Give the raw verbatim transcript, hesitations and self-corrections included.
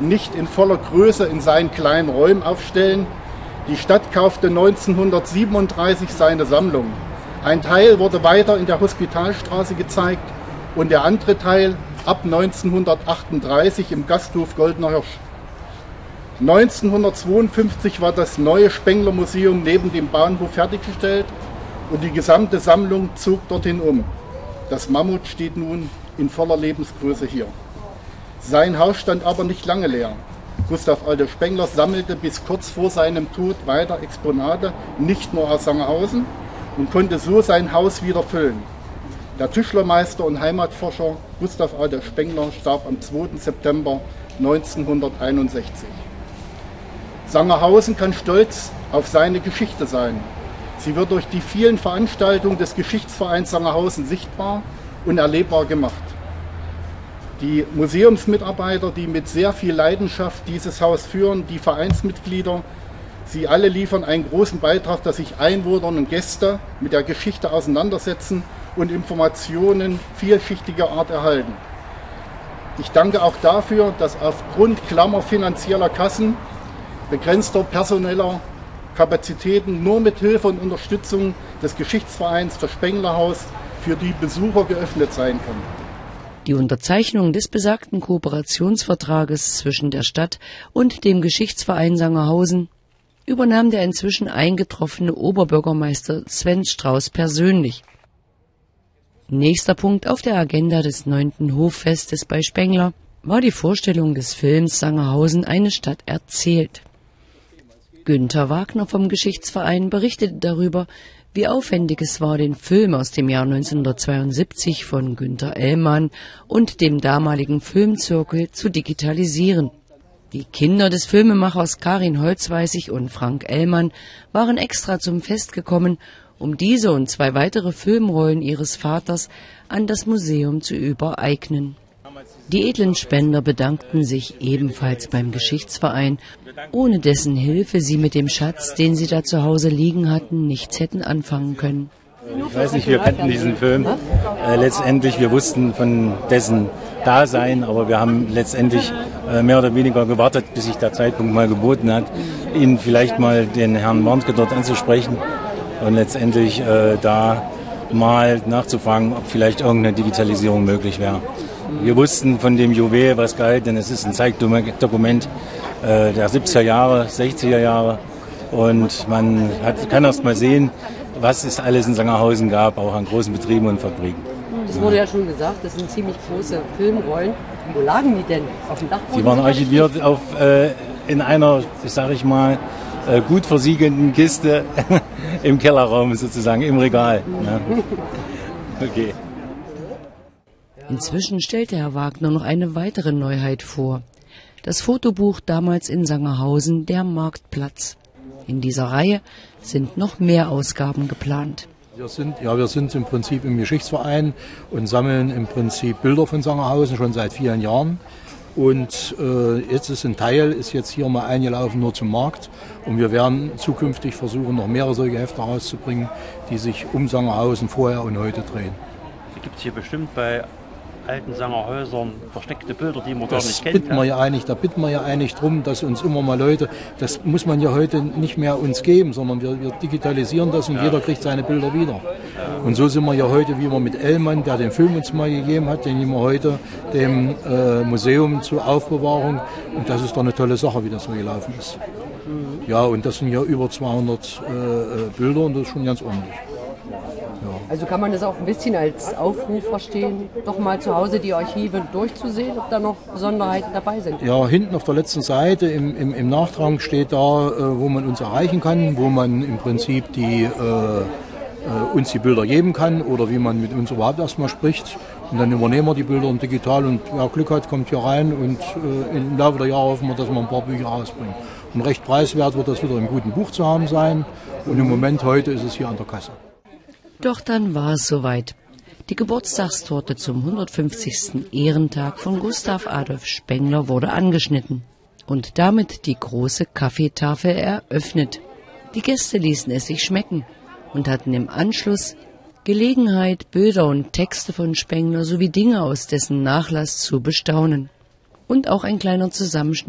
nicht in voller Größe in seinen kleinen Räumen aufstellen. Die Stadt kaufte neunzehnhundertsiebenunddreißig seine Sammlung. Ein Teil wurde weiter in der Hospitalstraße gezeigt und der andere Teil ab neunzehnhundertachtunddreißig im Gasthof Goldener Hirsch. neunzehnhundertzweiundfünfzig war das neue Spengler Museum neben dem Bahnhof fertiggestellt und die gesamte Sammlung zog dorthin um. Das Mammut steht nun in voller Lebensgröße hier. Sein Haus stand aber nicht lange leer. Gustav Adolf Spengler sammelte bis kurz vor seinem Tod weiter Exponate, nicht nur aus Sangerhausen, und konnte so sein Haus wieder füllen. Der Tischlermeister und Heimatforscher Gustav Adolf Spengler starb am zweiten September neunzehnhunderteinundsechzig. Sangerhausen kann stolz auf seine Geschichte sein. Sie wird durch die vielen Veranstaltungen des Geschichtsvereins Sangerhausen sichtbar und erlebbar gemacht. Die Museumsmitarbeiter, die mit sehr viel Leidenschaft dieses Haus führen, die Vereinsmitglieder, sie alle liefern einen großen Beitrag, dass sich Einwohner und Gäste mit der Geschichte auseinandersetzen und Informationen vielschichtiger Art erhalten. Ich danke auch dafür, dass aufgrund Klammer finanzieller Kassen, begrenzter personeller Kapazitäten nur mit Hilfe und Unterstützung des Geschichtsvereins das Spenglerhaus für die Besucher geöffnet sein kann. Die Unterzeichnung des besagten Kooperationsvertrages zwischen der Stadt und dem Geschichtsverein Sangerhausen übernahm der inzwischen eingetroffene Oberbürgermeister Sven Strauß persönlich. Nächster Punkt auf der Agenda des neunten Hoffestes bei Spengler war die Vorstellung des Films Sangerhausen, eine Stadt erzählt. Günter Wagner vom Geschichtsverein berichtete darüber, wie aufwendig es war, den Film aus dem Jahr neunzehnhundertzweiundsiebzig von Günter Ellmann und dem damaligen Filmzirkel zu digitalisieren. Die Kinder des Filmemachers Karin Holzweisig und Frank Ellmann waren extra zum Fest gekommen, um diese und zwei weitere Filmrollen ihres Vaters an das Museum zu übereignen. Die edlen Spender bedankten sich ebenfalls beim Geschichtsverein, ohne dessen Hilfe sie mit dem Schatz, den sie da zu Hause liegen hatten, nichts hätten anfangen können. Ich weiß nicht, wir kannten diesen Film. Äh, letztendlich, wir wussten von dessen Dasein, aber wir haben letztendlich äh, mehr oder weniger gewartet, bis sich der Zeitpunkt mal geboten hat, ihn vielleicht mal den Herrn Warnke dort anzusprechen und letztendlich äh, da mal nachzufragen, ob vielleicht irgendeine Digitalisierung möglich wäre. Wir wussten von dem Juwel, was galt, denn es ist ein Zeitdokument äh, der siebziger Jahre, sechziger Jahre und man hat, kann erst mal sehen, was es alles in Sangerhausen gab, auch an großen Betrieben und Fabriken. Es wurde ja schon gesagt, das sind ziemlich große Filmrollen. Wo lagen die denn? Auf dem Dachboden? Die waren archiviert auf, äh, in einer, sag ich mal, äh, gut versiegelten Kiste im Kellerraum sozusagen, im Regal. Ne? Okay. Inzwischen stellte Herr Wagner noch eine weitere Neuheit vor. Das Fotobuch damals in Sangerhausen, der Marktplatz. In dieser Reihe sind noch mehr Ausgaben geplant. Wir sind, ja, wir sind im Prinzip im Geschichtsverein und sammeln im Prinzip Bilder von Sangerhausen schon seit vielen Jahren. Und äh, jetzt ist ein Teil, ist jetzt hier mal eingelaufen nur zum Markt. Und wir werden zukünftig versuchen, noch mehrere solche Hefte rauszubringen, die sich um Sangerhausen vorher und heute drehen. Die gibt es hier bestimmt bei alten Sangerhäusern versteckte Bilder, die man gar nicht kennt. Bitten wir ja eigentlich, da bitten wir ja eigentlich drum, dass uns immer mal Leute, das muss man ja heute nicht mehr uns geben, sondern wir, wir digitalisieren das und ja. Jeder kriegt seine Bilder wieder. Ja. Und so sind wir ja heute, wie wir mit Ellmann, der den Film uns mal gegeben hat, den geben wir heute dem äh, Museum zur Aufbewahrung. Und das ist doch eine tolle Sache, wie das so gelaufen ist. Mhm. Ja, und das sind ja über zweihundert äh, Bilder und das ist schon ganz ordentlich. Also kann man das auch ein bisschen als Aufruf verstehen, doch mal zu Hause die Archive durchzusehen, ob da noch Besonderheiten dabei sind? Ja, hinten auf der letzten Seite im, im, im Nachtrag steht da, äh, wo man uns erreichen kann, wo man im Prinzip die, äh, äh, uns die Bilder geben kann oder wie man mit uns überhaupt erstmal spricht. Und dann übernehmen wir die Bilder und digital und wer Glück hat, kommt hier rein und äh, im Laufe der Jahre hoffen wir, dass wir ein paar Bücher rausbringen. Und recht preiswert wird das wieder im guten Buch zu haben sein und im Moment heute ist es hier an der Kasse. Doch dann war es soweit. Die Geburtstagstorte zum hundertfünfzigsten Ehrentag von Gustav Adolf Spengler wurde angeschnitten und damit die große Kaffeetafel eröffnet. Die Gäste ließen es sich schmecken und hatten im Anschluss Gelegenheit, Bilder und Texte von Spengler sowie Dinge aus dessen Nachlass zu bestaunen. Und auch ein kleiner Zusammenschnitt